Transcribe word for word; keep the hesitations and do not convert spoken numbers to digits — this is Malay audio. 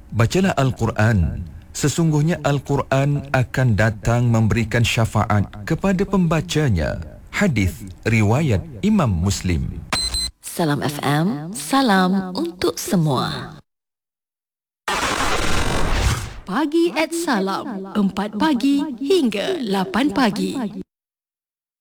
Bacalah Al-Quran. Sesungguhnya Al-Quran akan datang memberikan syafaat kepada pembacanya. Hadis riwayat Imam Muslim. Salam F M, salam untuk semua. Pagi at Salam, empat pagi hingga lapan pagi.